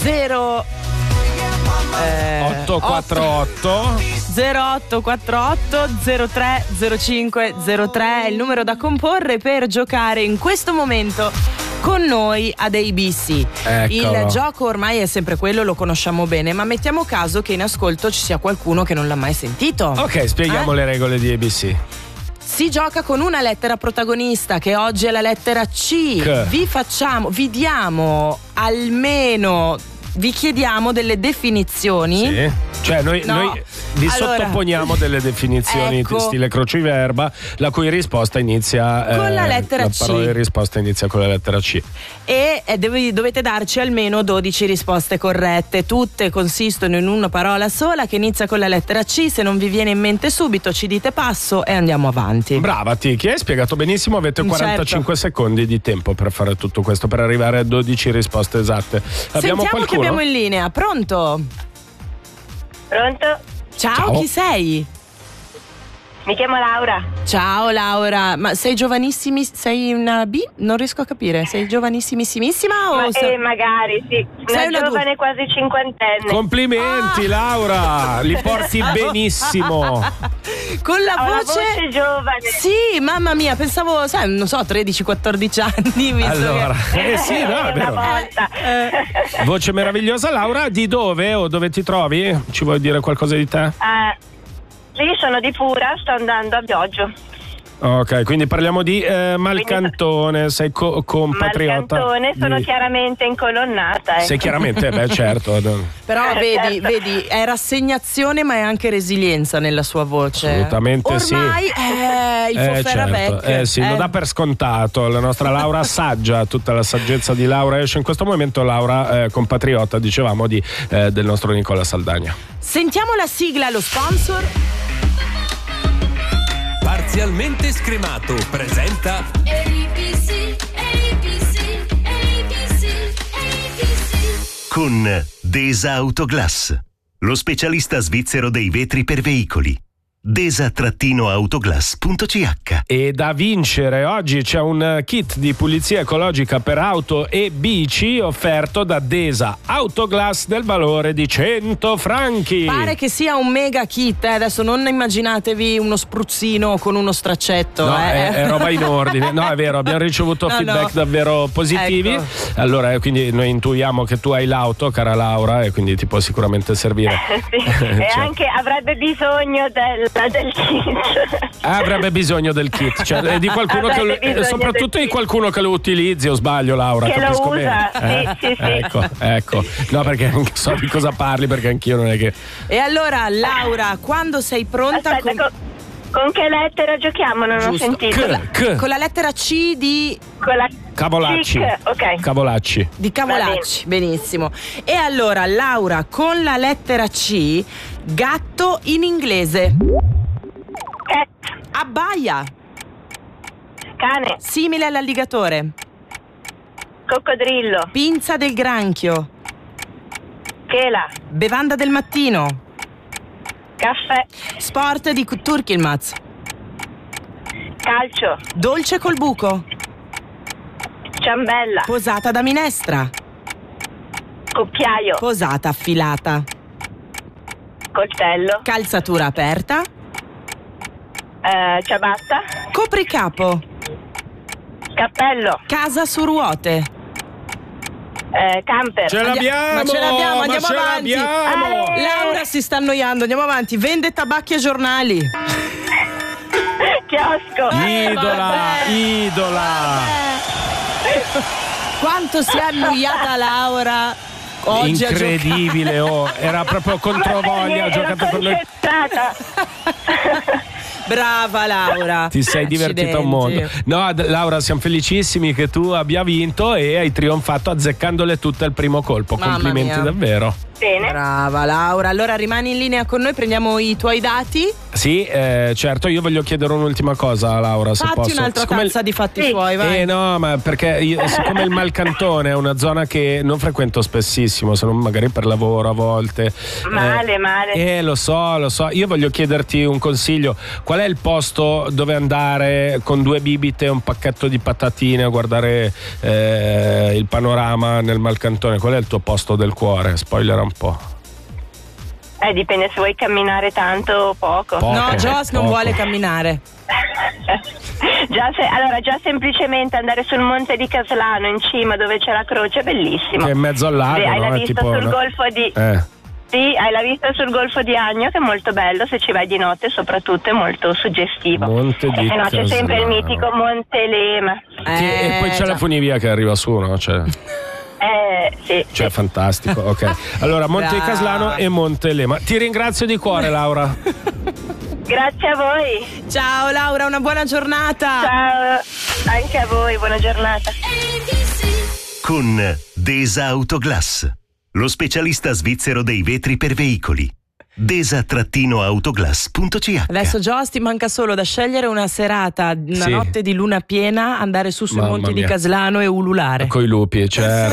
848 0848 03 05 03 è il numero da comporre per giocare in questo momento con noi ad ABC. Eccolo. Il gioco ormai è sempre quello, lo conosciamo bene, ma mettiamo caso che in ascolto ci sia qualcuno che non l'ha mai sentito. Ok, spieghiamo le regole di ABC. Si gioca con una lettera protagonista, che oggi è la lettera C. Vi chiediamo delle definizioni. Sì. Cioè noi vi sottoponiamo delle definizioni, ecco, stile crociverba, la cui risposta inizia con la lettera C. La parola di risposta inizia con la lettera C. E dovete darci almeno 12 risposte corrette. Tutte consistono in una parola sola che inizia con la lettera C. Se non vi viene in mente subito ci dite passo e andiamo avanti. Brava Tiki, hai spiegato benissimo. Avete 45 secondi di tempo per fare tutto questo, per arrivare a 12 risposte esatte. Abbiamo Sentiamo qualcuno? che abbiamo in linea. Pronto? Pronto? Ciao, chi sei? Mi chiamo Laura. Ciao Laura, ma sei giovanissimi? Sei una B? Non riesco a capire. Sei giovanissimissima o magari sì. Una giovane quasi cinquantenne. Complimenti Laura, li porti benissimo. Con la voce giovane. Sì, mamma mia, pensavo, sai, non so, 13-14 anni. Allora, sì, no, è vero. Voce meravigliosa. Laura, di dove o dove ti trovi? Ci vuoi dire qualcosa di te? Sì, sono di Pura, sto andando a Bioggio. Ok, quindi parliamo di Malcantone, sei compatriota. Malcantone, sono chiaramente incolonnata. Ecco. Sei chiaramente, certo. Però vedi, è rassegnazione ma è anche resilienza nella sua voce. Assolutamente ormai, sì. Il Fofferrabec. Sì, lo dà per scontato. La nostra Laura saggia, tutta la saggezza di Laura esce in questo momento. Laura, compatriota, dicevamo, del nostro Nicola Saldagna. Sentiamo la sigla, lo sponsor. Parzialmente scremato presenta ABC. Con Desa Autoglass, lo specialista svizzero dei vetri per veicoli. desa-autoglass.ch. E da vincere oggi c'è un kit di pulizia ecologica per auto e bici offerto da Desa Autoglass del valore di 100 franchi. Pare che sia un mega kit, adesso non immaginatevi uno spruzzino con uno straccetto. No, è roba in ordine. No, è vero, abbiamo ricevuto feedback davvero positivi. Ecco. Allora, quindi noi intuiamo che tu hai l'auto, cara Laura, e quindi ti può sicuramente servire. Sì. E anche avrebbe bisogno del kit. Avrebbe bisogno del kit, cioè di qualcuno soprattutto di qualcuno che lo utilizzi, o sbaglio Laura? Che capisco lo usa, bene. sì. Ecco. No, perché non so di cosa parli, perché anch'io non è che. E allora Laura, quando sei pronta? Aspetta, con che lettera giochiamo? Non ho sentito. Con la lettera C di Cavolacci. Ok. Cavolacci. Di Cavolacci, benissimo. E allora Laura, con la lettera C, gatto in inglese. Cat. Abbaia. Cane. Simile all'alligatore. Coccodrillo. Pinza del granchio. Chela. Bevanda del mattino. Caffè. Sport di Turkilmaz. Calcio. Dolce col buco. Ciambella. Posata da minestra. Coppiaio. Posata affilata. Coltello. Calzatura aperta. Ciabatta. Copricapo. Cappello. Casa su ruote. Camper. Ce l'abbiamo! Ma ce l'abbiamo, andiamo avanti. l'abbiamo! Laura si sta annoiando, andiamo avanti. Vende tabacchi e giornali. Chiosco. Idola! Quanto si è annoiata Laura oggi. Incredibile, era proprio controvoglia, ha giocato con noi. Brava Laura. Ti sei divertito un mondo. No, Laura, siamo felicissimi che tu abbia vinto e hai trionfato azzeccandole tutte al primo colpo. Mamma Complimenti mia. davvero. Bene. Brava Laura. Allora rimani in linea con noi, prendiamo i tuoi dati. Sì, certo, io voglio chiedere un'ultima cosa, Laura, se Fatti posso. un'altra tazza di fatti suoi, vai. No, ma perché siccome il Malcantone è una zona che non frequento spessissimo, se non magari per lavoro a volte. Male. Lo so. Io voglio chiederti un consiglio. Qual è il posto dove andare con 2 bibite e un pacchetto di patatine a guardare il panorama nel Malcantone? Qual è il tuo posto del cuore? Spoilera un po'. Dipende se vuoi camminare tanto o poco. No, Joss non vuole camminare. Già semplicemente andare sul monte di Caslano in cima dove c'è la croce è bellissimo. Che è in mezzo al lago, hai la no? vista Tipo, sul no? golfo di Sì, hai la vista sul golfo di Agno che è molto bello, se ci vai di notte soprattutto è molto suggestivo. Monte di no, c'è sempre il Caslano. mitico Monte Lema. E poi c'è la funivia che arriva su, no? Sì. Cioè, fantastico, ok. Allora, Monte di Caslano e Monte Lema. Ti ringrazio di cuore, Laura. Grazie a voi. Ciao Laura, una buona giornata. Ciao, anche a voi, buona giornata. Con Desa Autoglass, lo specialista svizzero dei vetri per veicoli. Desa-autoglass.ch. Adesso Joss ti manca solo da scegliere una serata, una notte di luna piena, andare sui Mamma monti di mia. Caslano e ululare. Coi lupi, cioè